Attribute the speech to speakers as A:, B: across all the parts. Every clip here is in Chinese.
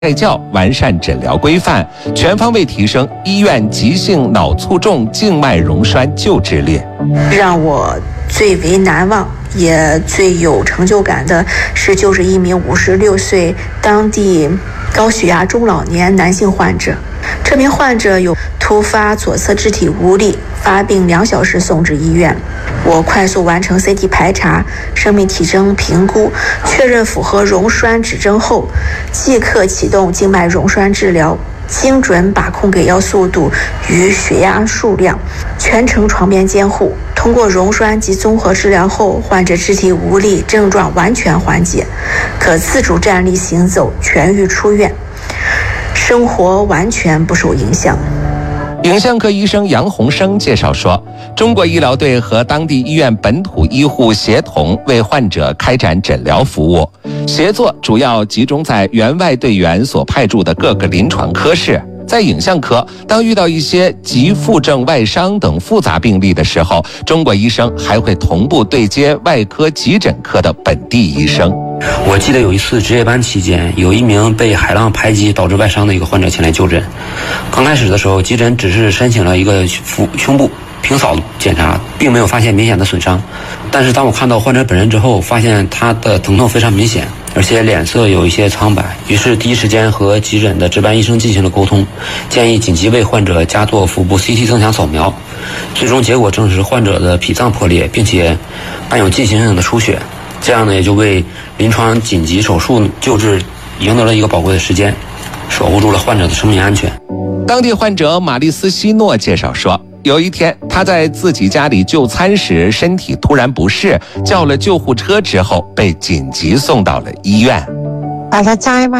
A: 改教完善诊疗规范，全方位提升医院急性脑卒中静脉溶栓救治率。
B: 让我最为难忘也最有成就感的是救治一名56岁当地高血压中老年男性患者。这名患者有突发左侧肢体无力，发病2小时送至医院。我快速完成 CT 排查、生命体征评估，确认符合溶栓指征后，即刻启动静脉溶栓治疗，精准把控给药速度与血压数量，全程床边监护。通过溶栓及综合治疗后，患者肢体无力症状完全缓解，可自主站立行走，痊愈出院，生活完全不受影响。
A: 影像科医生杨洪生介绍说，中国医疗队和当地医院本土医护协同为患者开展诊疗服务，协作主要集中在员外队员所派驻的各个临床科室。在影像科，当遇到一些急腹症外伤等复杂病例的时候，中国医生还会同步对接外科急诊科的本地医生。
C: 我记得有一次值夜班期间，有一名被海浪排击导致外伤的一个患者前来就诊。刚开始的时候，急诊只是申请了一个胸部平扫检查，并没有发现明显的损伤。但是当我看到患者本人之后，发现他的疼痛非常明显，而且脸色有一些苍白，于是第一时间和急诊的值班医生进行了沟通，建议紧急为患者加做腹部 CT 增强扫描。最终结果证实患者的脾脏破裂，并且伴有进行性的出血，这样呢也就为临床紧急手术救治赢得了一个宝贵的时间，守护住了患者的生命安全。
A: 当地患者玛丽斯希诺介绍说，有一天他在自己家里就餐时身体突然不适，叫了救护车之后被紧急送到了医院。
D: At that time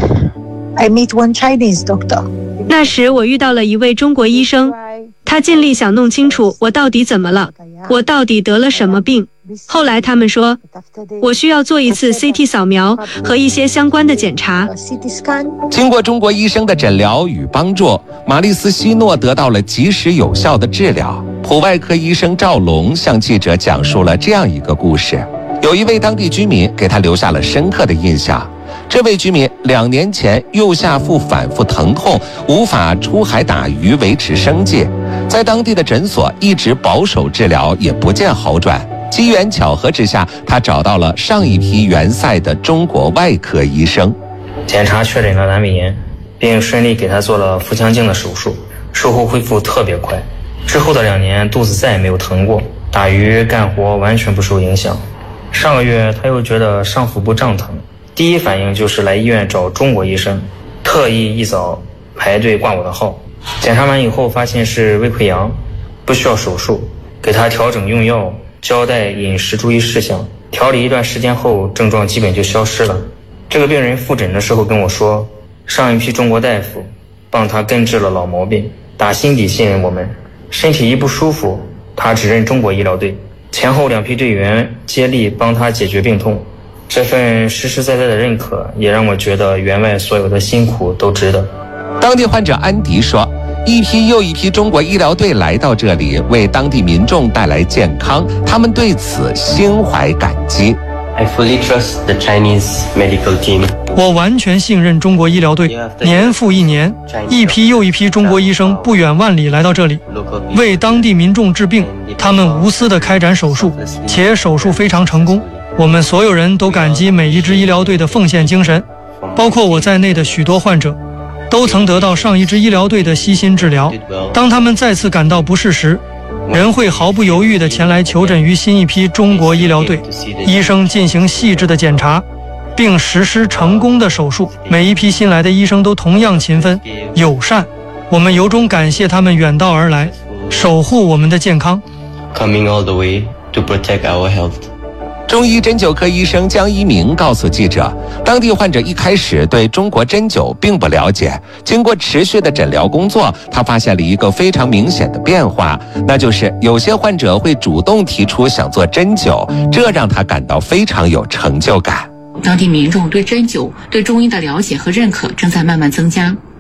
D: I meet one Chinese doctor.
E: 那时我遇到了一位中国医生，他尽力想弄清楚我到底怎么了，我到底得了什么病。后来他们说，我需要做一次 CT 扫描和一些相关的检查。
A: 经过中国医生的诊疗与帮助，玛丽斯希诺得到了及时有效的治疗。普外科医生赵龙向记者讲述了这样一个故事，有一位当地居民给他留下了深刻的印象。这位居民2年前右下腹反复疼痛，无法出海打鱼维持生计，在当地的诊所一直保守治疗也不见好转。机缘巧合之下，他找到了上一批援塞的中国外科医生。
F: 检查确诊了阑尾炎，并顺利给他做了腹腔镜的手术，术后恢复特别快。之后的2年肚子再也没有疼过，打鱼干活完全不受影响。上个月他又觉得上腹部胀疼，第一反应就是来医院找中国医生，特意一早排队挂我的号。检查完以后发现是胃溃疡，不需要手术，给他调整用药，交代饮食注意事项，调理一段时间后症状基本就消失了。这个病人复诊的时候跟我说，上一批中国大夫帮他根治了老毛病，打心底信任我们，身体一不舒服他只认中国医疗队，前后2批队员接力帮他解决病痛。这份实实在在的认可也让我觉得员外所有的辛苦都值得。
A: 当地患者安迪说，一批又一批中国医疗队来到这里，为当地民众带来健康，他们对此心怀感激。
G: I fully trust the Chinese medical team.
H: 我完全信任中国医疗队，年复一年，一批又一批中国医生不远万里来到这里，为当地民众治病，他们无私地开展手术，且手术非常成功。我们所有人都感激每一支医疗队的奉献精神，包括我在内的许多患者都曾得到上一支医疗队的悉心治疗。当他们再次感到不适时，人会毫不犹豫地前来求诊于新一批中国医疗队，医生进行细致的检查，并实施成功的手术。每一批新来的医生都同样勤奋友善，我们由衷感谢他们远道而来，守护我们的健康。
G: Coming all the way to protect our health.
A: 中医针灸科医生江一鸣告诉记者，当地患者一开始对中国针灸并不了解，经过持续的诊疗工作，他发现了一个非常明显的变化，那就是有些患者会主动提出想做针灸，这让他感到非常有成就感。
I: 当地民众对针灸、对中医的了解和认可正在慢慢增加。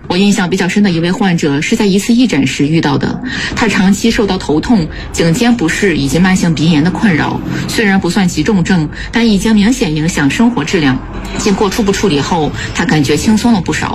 I: 我印象比较深的一位患者是在一次义诊时遇到的，他长期受到头痛、颈肩不适以及慢性鼻炎的困扰，虽然不算急重症，但已经明显影响生活质量。经过初步处理后，他感觉轻松了不少。